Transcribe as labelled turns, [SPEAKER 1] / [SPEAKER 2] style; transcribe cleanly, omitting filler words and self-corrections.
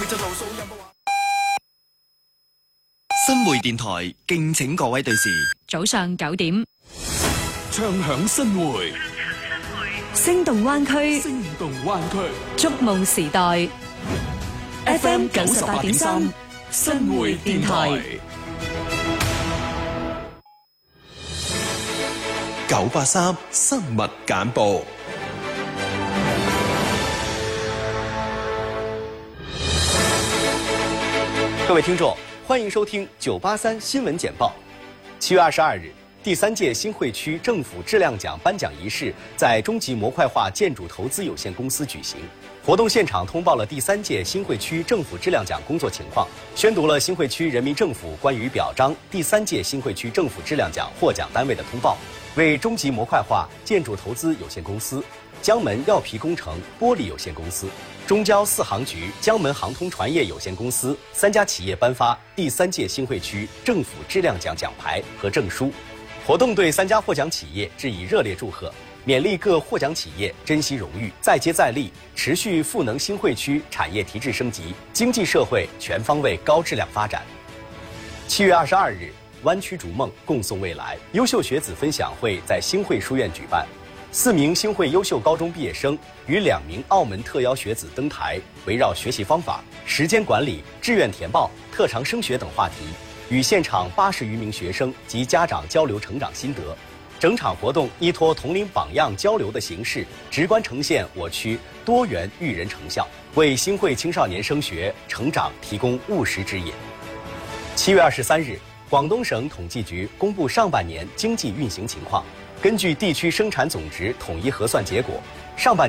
[SPEAKER 1] 新會電台敬請各位對視，
[SPEAKER 2] 早上9點，
[SPEAKER 3] 唱響新會，
[SPEAKER 2] 聲動灣區，
[SPEAKER 3] 聲動灣區，
[SPEAKER 2] 觸夢時代 ，FM 98.3，新會電台
[SPEAKER 4] 983新聞簡報。
[SPEAKER 5] 各位聽眾，歡迎收聽983新聞簡報。7月22日，第3屆新會區政府質量獎頒獎儀式在中極模塊化建築投資有限公司舉行。活動現場通報了第3屆新會區政府質量獎工作情況，宣讀了新會區人民政府關於表彰第3屆新會區政府質量獎獲獎單位的通報，為中極模塊化建築投資有限公司、江門藥皮工程玻璃有限公司、中交四航局江門航通船業有限公司3家企業頒發第3屆新會區政府質量獎獎牌和證書。活動對3家獲獎企業致以熱烈祝賀，勉勵各獲獎企業珍惜榮譽，再接再厲，持續賦能新會區產業提質升級，經濟社會全方位高質量發展。7月22日，灣區逐夢，共送未來優秀學子分享會在新會書院舉辦。4名新會優秀高中畢業生與2名澳門特邀學子登台，圍繞學習方法、時間管理、志願填報、特長升學等話題，與現場80餘名學生及家長交流成長心得。整場活動依托同齡榜樣交流的形式，直觀呈現我區多元育人成效，為新會青少年升學成長提供務實指引。7月23日，廣東省統計局公布上半年經濟運行情況。根據地區生產總值統一核算結果，上半